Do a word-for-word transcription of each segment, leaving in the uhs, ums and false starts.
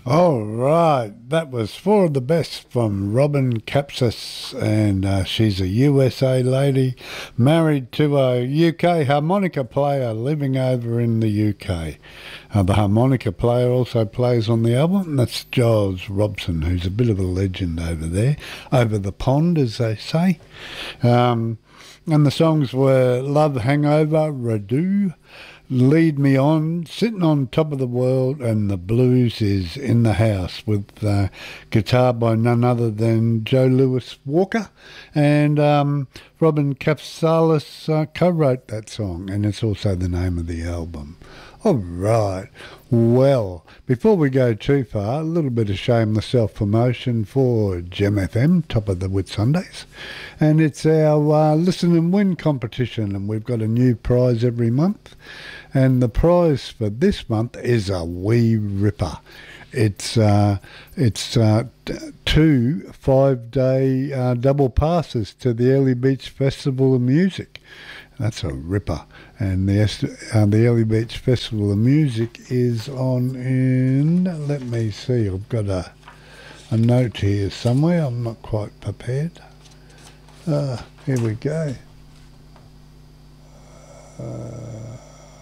All right, that was Four of the Best from Robin Capsis, and uh, she's a U S A lady married to a U K harmonica player living over in the U K. Uh, the harmonica player also plays on the album, and that's Giles Robson, who's a bit of a legend over there, over the pond, as they say. Um, and the songs were Love Hangover, Radu, Lead Me On, Sitting on Top of the World, and The Blues is in the House, with uh, guitar by none other than Joe Lewis Walker. And um, Robin Capsalis uh, co-wrote that song, and it's also the name of the album. All right. Well, before we go too far, a little bit of shameless self-promotion for Gem F M, Top of the Whitsundays. And it's our uh, Listen and Win competition, and we've got a new prize every month. And the prize for this month is a wee ripper. It's uh, it's uh, two five-day uh, double passes to the Early Beach Festival of Music. That's a ripper. And the uh, the Early Beach Festival of Music is on in, let me see, I've got a, a note here somewhere. I'm not quite prepared. Uh, here we go. Uh,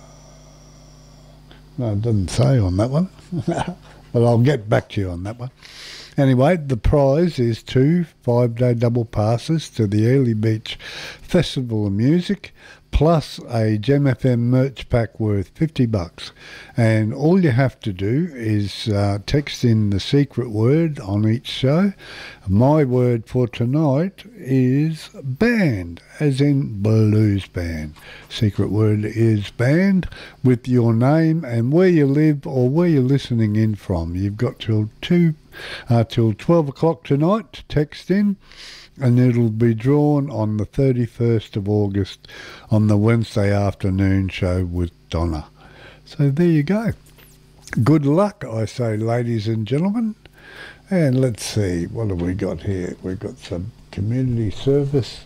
no, it doesn't say on that one. But I'll get back to you on that one. Anyway, the prize is two five-day double passes to the Early Beach Festival of Music, plus a Gem F M merch pack worth fifty bucks. And all you have to do is uh, text in the secret word on each show. My word for tonight is band, as in blues band. Secret word is band, with your name and where you live or where you're listening in from. You've got till two, uh, till twelve o'clock tonight to text in. And it'll be drawn on the thirty-first of August on the Wednesday afternoon show with Donna. So there you go. Good luck, I say, ladies and gentlemen. And let's see, what have we got here? We've got some community service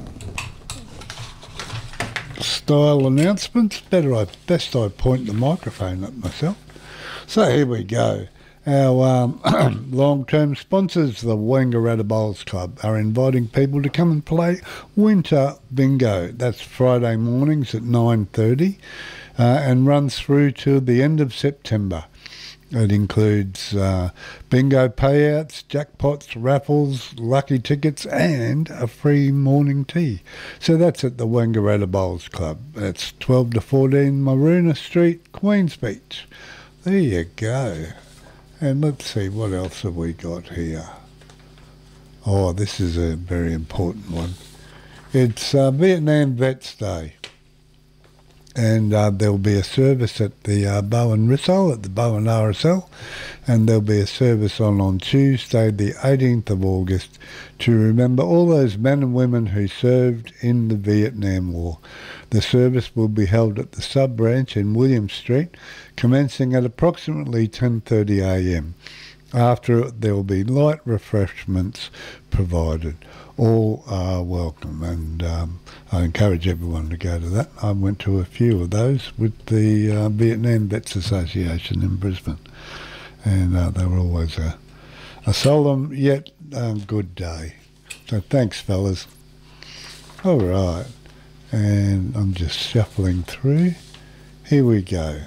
style announcements. Better I, best I point the microphone at myself. So here we go. Our um, long-term sponsors, the Wangaratta Bowls Club, are inviting people to come and play Winter Bingo. That's Friday mornings at nine thirty uh, and runs through to the end of September. It includes uh, bingo payouts, jackpots, raffles, lucky tickets, and a free morning tea. So that's at the Wangaratta Bowls Club. That's twelve to fourteen Maroona Street, Queens Beach. There you go. And let's see, what else have we got here? Oh, this is a very important one. It's uh, Vietnam Vets Day. And uh, there'll be a service at the uh, Bowen Rissole, at the Bowen R S L. And there'll be a service on on Tuesday, the eighteenth of August, to remember all those men and women who served in the Vietnam War. The service will be held at the sub-branch in William Street, commencing at approximately ten thirty a m. After it, there will be light refreshments provided. All are welcome, and um, I encourage everyone to go to that. I went to a few of those with the uh, Vietnam Vets Association in Brisbane, and uh, they were always a, a solemn yet um, good day. So thanks, fellas. All right. And I'm just shuffling through. Here we go.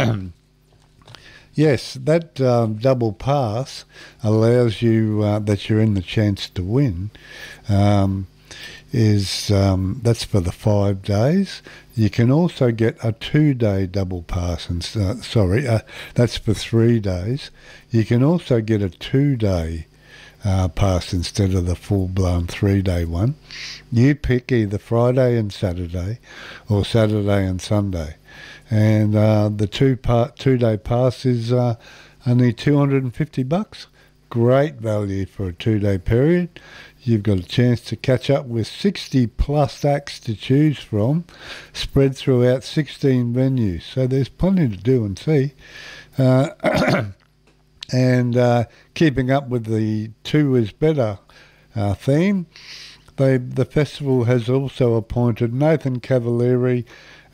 Yes, that um, double pass allows you, uh, that you're in the chance to win, um, is um, that's for the five days. You can also get a two-day double pass, and uh, sorry, uh, that's for three days. You can also get a two-day Uh, pass instead of the full-blown three-day one. You pick either Friday and Saturday or Saturday and Sunday. And uh, the two-part, two-day pass is uh, only two hundred fifty bucks. Great value for a two-day period. You've got a chance to catch up with sixty plus acts to choose from, spread throughout sixteen venues. So there's plenty to do and see. Uh, And uh, keeping up with the Two is Better uh, theme, they, the festival has also appointed Nathan Cavalieri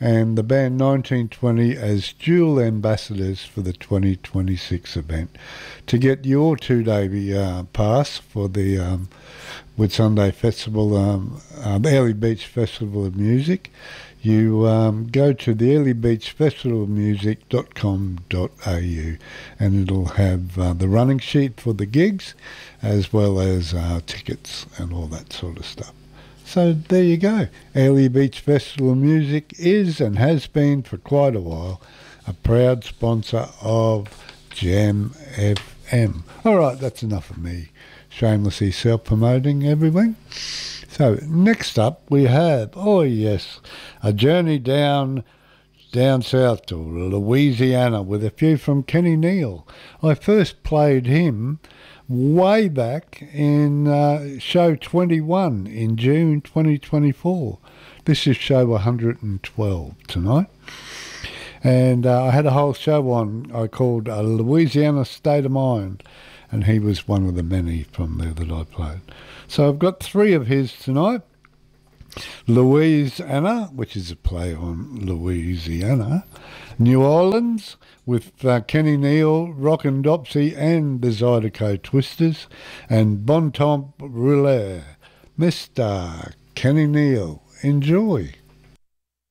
and the band nineteen twenty as dual ambassadors for the twenty twenty-six event. To get your two-day uh, pass for the um, Whitsunday Festival, um, uh, the Airlie Beach Festival of Music, you um, go to the airlie beach festival of music dot com dot a u, and it'll have uh, the running sheet for the gigs as well as uh, tickets and all that sort of stuff. So there you go. Airlie Beach Festival of Music is and has been for quite a while a proud sponsor of Jam F M. All right, that's enough of me shamelessly self-promoting everything. So next up we have, oh yes, a journey down down south to Louisiana with a few from Kenny Neal. I first played him way back in uh, show twenty-one in June twenty twenty-four. This is show one hundred twelve tonight. And uh, I had a whole show on I called uh, Louisiana State of Mind, and he was one of the many from there that I played. So I've got three of his tonight. Louisiana, which is a play on Louisiana. New Orleans with uh, Kenny Neal, Rockin' Dopsy and the Zydeco Twisters. And Bon Temps Roulette, Mister Kenny Neal. Enjoy.